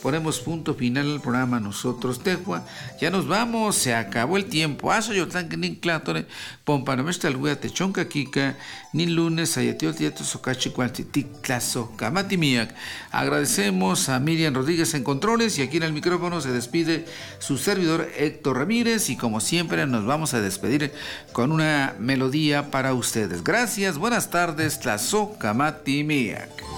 ponemos punto final al programa nosotros, Tejua. Ya nos vamos, se acabó el tiempo. Aso yo tan que ni clatore, pompanamesta alguna techonca kika, ni lunes, ayatio tieto socachi cuantitic claso camatimiac. Agradecemos a Miriam Rodríguez en controles y aquí en el micrófono se despide su servidor Héctor Ramírez y como siempre nos vamos a despedir con una melodía para ustedes. Gracias, buenas tardes, Tlazo Camatimiac.